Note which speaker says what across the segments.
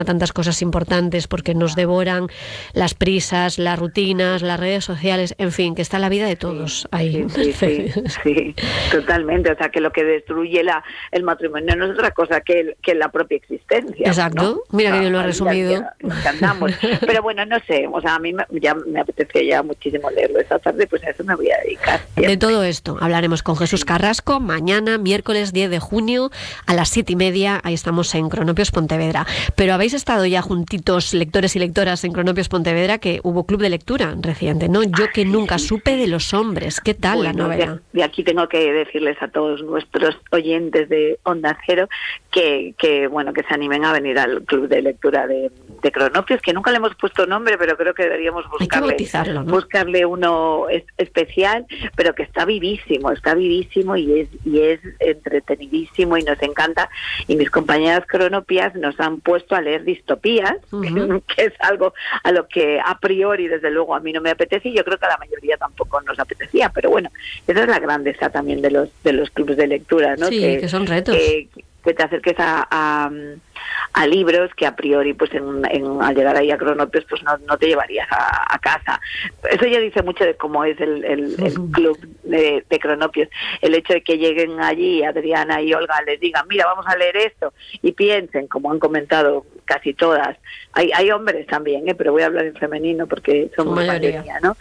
Speaker 1: tantas cosas importantes porque nos devoran las prisas, las rutinas, las redes sociales, en fin, que está la vida de todos ahí.
Speaker 2: Sí, totalmente. O sea, que lo que destruye el matrimonio no es otra cosa que la propia existencia.
Speaker 1: Exacto. ¿No? Mira que bien lo ha resumido.
Speaker 2: Andamos. Pero bueno, no sé, o sea, a mí ya me apetece ya muchísimo leerlo esta tarde, pues a eso me voy a dedicar. Siempre.
Speaker 1: De todo esto hablaremos con Jesús Carrasco mañana, miércoles 10 de junio, a las 7:30. Ahí estamos en Cronopios Pontevedra. Pero habéis estado ya juntitos, lectores y lectoras, en Cronopios Pontevedra, que hubo club de lectura reciente, ¿no? Yo que nunca supe de los hombres. ¿Qué tal la novela?
Speaker 2: De aquí tengo que decirles a todos nuestros oyentes de Onda Cero que se animen a venir al club de lectura de Cronopios, que nunca le hemos puesto nombre, pero creo que deberíamos
Speaker 1: bautizarlo, ¿no?
Speaker 2: Buscarle uno especial, pero que está vivísimo y es entretenidísimo y nos encanta. Y mis compañeras cronopias nos han puesto a leer distopías, que es algo a lo que a priori, desde luego, a mí no me apetece, y yo creo que a la mayoría tampoco nos apetecía, pero bueno, esa es la grandeza también de los clubes de lectura, ¿no?
Speaker 1: Sí, que son retos.
Speaker 2: Que te acerques a libros que a priori, pues al llegar ahí a Cronopios, pues no te llevarías a casa. Eso ya dice mucho de cómo es el club de Cronopios. El hecho de que lleguen allí Adriana y Olga les digan, mira, vamos a leer esto, y piensen, como han comentado casi todas, hay hombres también, pero voy a hablar en femenino porque somos mayoría, ¿no?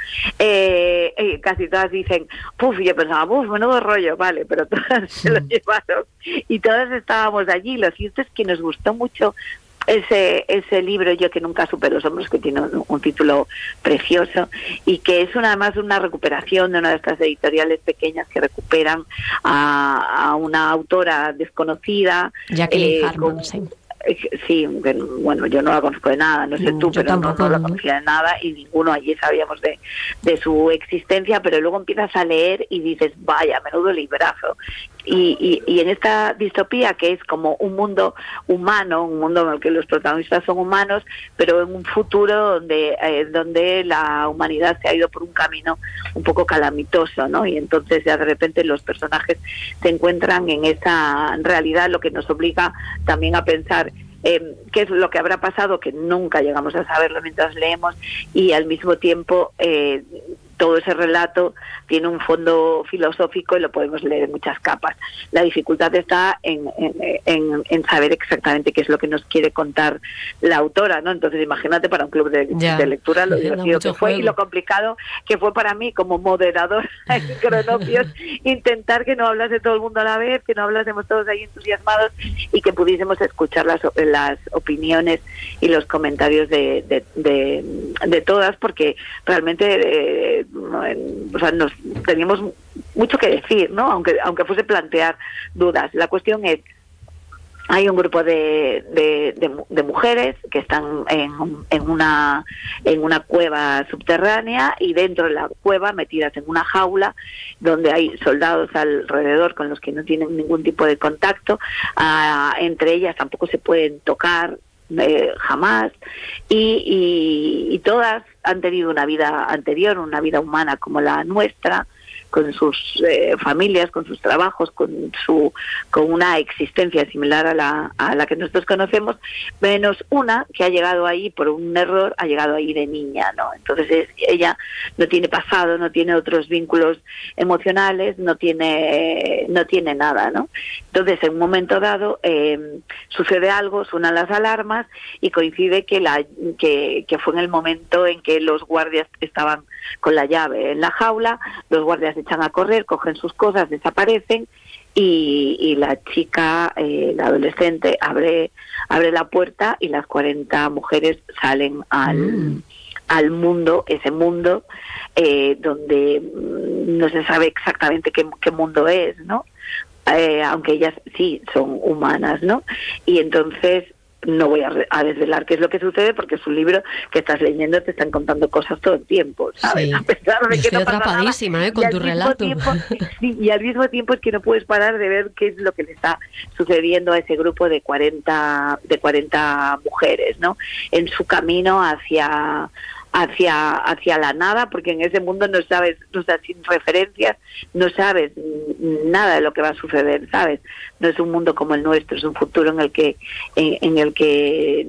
Speaker 2: Casi todas dicen, yo pensaba, menudo rollo, vale, pero todas se lo llevaron y todas estábamos allí. Lo cierto es que nos gustó mucho ese libro, Yo que nunca supe los hombres, que tiene un título precioso y que es además una recuperación de una de estas editoriales pequeñas que recuperan a una autora desconocida,
Speaker 1: Jacqueline Harmon,
Speaker 2: Sí, bueno, yo no la conozco de nada, no sé tú, pero no la conocía de nada y ninguno allí sabíamos de su existencia, pero luego empiezas a leer y dices, vaya, menudo librazo. Y en esta distopía, que es como un mundo humano, un mundo en el que los protagonistas son humanos, pero en un futuro donde la humanidad se ha ido por un camino un poco calamitoso, ¿no? Y entonces ya de repente los personajes se encuentran en esa realidad, lo que nos obliga también a pensar qué es lo que habrá pasado, que nunca llegamos a saberlo mientras leemos, y al mismo tiempo todo ese relato tiene un fondo filosófico y lo podemos leer en muchas capas. La dificultad está en saber exactamente qué es lo que nos quiere contar la autora, ¿no? Entonces imagínate para un club de lectura lo divertido que fue y lo complicado que fue para mí como moderador en Cronopios intentar que no hablase todo el mundo a la vez, que no hablásemos todos ahí entusiasmados y que pudiésemos escuchar las opiniones y los comentarios de todas, porque realmente nos teníamos mucho que decir, ¿no? Aunque fuese plantear dudas. La cuestión es, hay un grupo de mujeres que están en una cueva subterránea, y dentro de la cueva, metidas en una jaula donde hay soldados alrededor con los que no tienen ningún tipo de contacto, entre ellas tampoco se pueden tocar jamás, y todas han tenido una vida anterior, una vida humana como la nuestra, con sus familias, con sus trabajos, con una existencia similar a la que nosotros conocemos, menos una que ha llegado ahí por un error, ha llegado ahí de niña, ¿no? Entonces ella no tiene pasado, no tiene otros vínculos emocionales, no tiene nada, ¿no? Entonces en un momento dado sucede algo, suenan las alarmas y coincide que fue en el momento en que los guardias estaban con la llave en la jaula, los guardias echan a correr, cogen sus cosas, desaparecen, y la chica, la adolescente, abre la puerta y las 40 mujeres salen al mundo, ese mundo donde no se sabe exactamente qué mundo es, ¿no? Aunque ellas sí son humanas, ¿no? Y entonces no voy a desvelar qué es lo que sucede, porque es un libro que estás leyendo, te están contando cosas todo el tiempo, ¿sabes?
Speaker 1: Sí.
Speaker 2: A pesar de que no pasa
Speaker 1: atrapadísima
Speaker 2: nada,
Speaker 1: con tu relato.
Speaker 2: Y al mismo tiempo es que no puedes parar de ver qué es lo que le está sucediendo a ese grupo de 40 mujeres, ¿no? En su camino hacia la nada, porque en ese mundo no sabes, o sea, sin referencias, no sabes nada de lo que va a suceder, ¿sabes? No es un mundo como el nuestro, es un futuro en el que